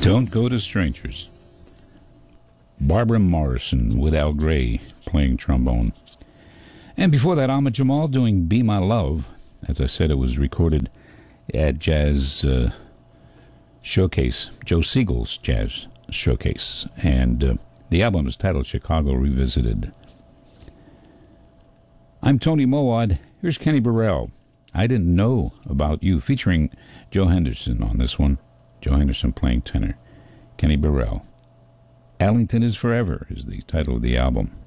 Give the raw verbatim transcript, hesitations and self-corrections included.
Don't Go to Strangers. Barbara Morrison with Al Gray playing trombone. And before that, Ahmad Jamal doing Be My Love. As I said, it was recorded at Jazz uh, Showcase, Joe Siegel's Jazz Showcase. And uh, the album is titled Chicago Revisited. I'm Tony Mowad. Here's Kenny Burrell. I Didn't Know About You, featuring Joe Henderson on this one. Joe Henderson playing tenor. Kenny Burrell. Allington is Forever is the title of the album.